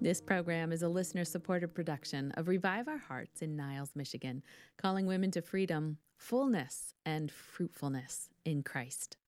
This program is a listener-supported production of Revive Our Hearts in Niles, Michigan, calling women to freedom, fullness, and fruitfulness in Christ.